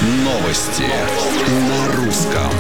Новости на русском.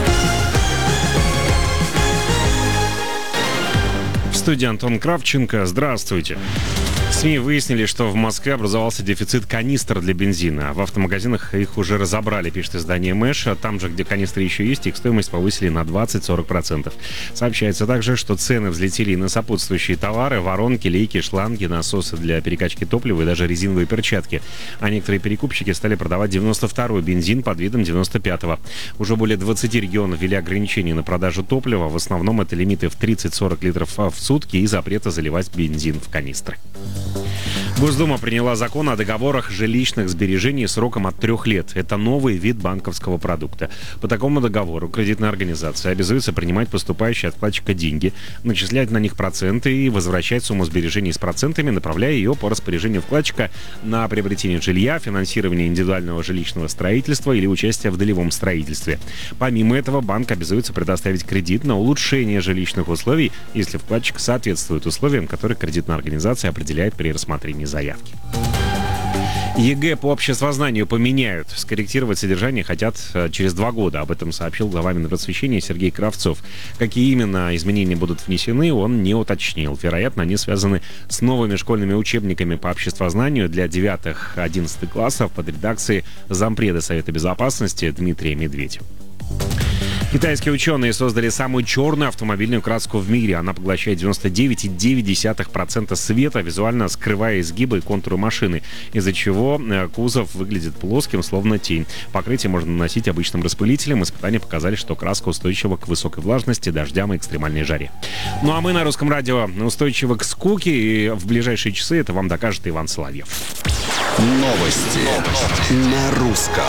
В студии Антон Кравченко. Здравствуйте. СМИ выяснили, что в Москве образовался дефицит канистр для бензина. В автомагазинах их уже разобрали, пишет издание Мэш. Там же, где канистры еще есть, их стоимость повысили на 20-40%. Сообщается также, что цены взлетели и на сопутствующие товары: воронки, лейки, шланги, насосы для перекачки топлива и даже резиновые перчатки. А некоторые перекупщики стали продавать 92-й бензин под видом 95-го. Уже более 20 регионов ввели ограничения на продажу топлива. В основном это лимиты в 30-40 литров в сутки и запрета заливать бензин в канистры. Госдума приняла закон о договорах жилищных сбережений сроком от 3 лет. Это новый вид банковского продукта. По такому договору кредитная организация обязуется принимать поступающие от вкладчика деньги, начислять на них проценты и возвращать сумму сбережений с процентами, направляя ее по распоряжению вкладчика на приобретение жилья, финансирование индивидуального жилищного строительства или участие в долевом строительстве. Помимо этого, банк обязуется предоставить кредит на улучшение жилищных условий, если вкладчик соответствует условиям, которые кредитная организация определяет при рассмотрении заявки. ЕГЭ по обществознанию поменяют. Скорректировать содержание хотят через 2 года. Об этом сообщил глава Минпросвещения Сергей Кравцов. Какие именно изменения будут внесены, он не уточнил. Вероятно, они связаны с новыми школьными учебниками по обществознанию для 9-11 классов под редакцией зампреда Совета Безопасности Дмитрия Медведева. Китайские ученые создали самую черную автомобильную краску в мире. Она поглощает 99,9% света, визуально скрывая изгибы и контуры машины, из-за чего кузов выглядит плоским, словно тень. Покрытие можно наносить обычным распылителем. Испытания показали, что краска устойчива к высокой влажности, дождям и экстремальной жаре. Ну а мы на Русском радио устойчивы к скуке, и в ближайшие часы это вам докажет Иван Соловьев. Новости на русском.